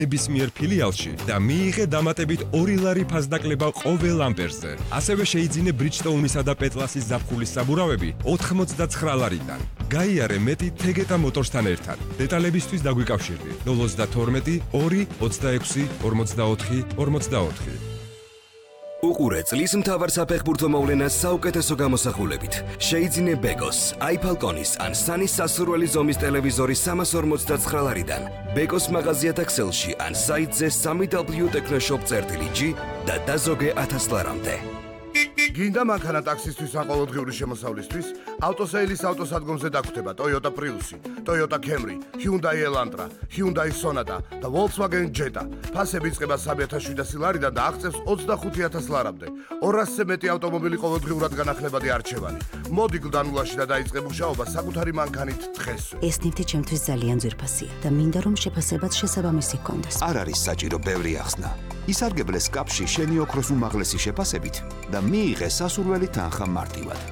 ნებისმიერ ფილიალში და მიიღე დამატებით 2 ლარი ფასდაკლება ყოველ ამპერზე. ასევე შეიძინე Bridgestone-ისა და Petlas-ის ზაფხულის საბურავები 89 ლარიდან. გაიარე მეტი Tegeta Motors-თან ერთად. დეტალებისთვის დაგვიკავშირდი 032 2 26 44 44. უყურე წლის მთავარ საფეხბურთო მოვლენას საუკეთესო გამოსახულებით. შეიძინე Begos, iFalconis ან Sunny-ის სასურველი ზომის ტელევიზორი 359 ლარიდან. Begos მაღაზიათა ქსელში ან საიტზე 3w.technoshop.g და დაზოგე 1000 ლარამდე. გინდა მანქანა ტაქსისთვის ან ყოველდღიური შემოსავლისთვის? ავტოსეილის ავტოსადგომზე დაგხვდება Toyota Prius, Toyota Camry, Hyundai Elantra, Hyundai Sonata და Volkswagen Jetta. ფასები იწყება 3700 ლარიდან და აღწევს 25000 ლარამდე. 200-ზე მეტი ავტომობილი ყოველდღიურად განახლებადი არჩევანი. მოდი გლდანულაში და დაიწყე მუშაობა საკუთარი მანქანით დღესვე. ეს ნივთი ჩემთვის ძალიან ძვირფასია და მინდა რომ შეფასებაც შესაბამისი ჰქონდეს. არ არის საჭირო ბევრი ახსნა. ისარგებლე სკაფში შენი ოქროს უმაღლესი შეფასებით და მიიღე სასურველი თანხა მარტივად.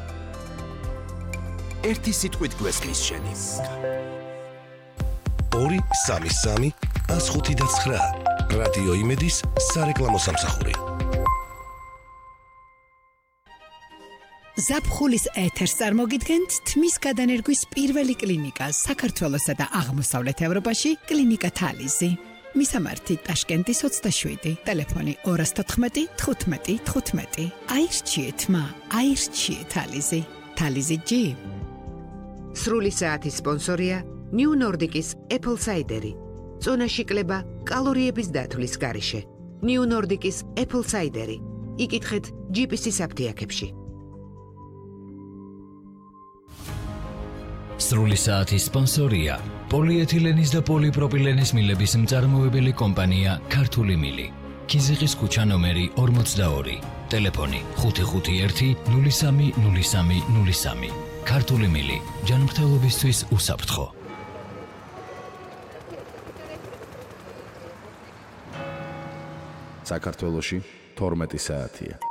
ერთი სიტყვით გვესმის შენი. 233 159 რადიო იმედის სარეკლამო სამსახური. ზაფხულის ეთერს წარმოგიდგენთ თმის გადანერგვის პირველი კლინიკა საქართველოსა და აღმოსავლეთ ევროპაში კლინიკა თალიზი. მისამართი ტაშკენტის 27, ტელეფონი 214 15 15. აირჩიეთ მა, აირჩიეთ თალიზი. თალიზი G. სრული საათის სპონსორია New Nordic-ის Apple Cider-ი. წონაში კლება კალორიების დათვლის გარეშე. New Nordic-ის Apple Cider-ი. იკითხეთ GPS-ის აფთიაქებში. სრული საათის სპონსორია პოლიეთილენის და პოლიპროპილენის მილების მწარმოებელი კომპანია ქართული მილი. ქიზიყის ქუჩა ნომერი 42, ტელეფონი 551 03 03 03. ქართული მილი, ჯანმრთელობისთვის უსაფრთხო. საქართველოში 12 საათია.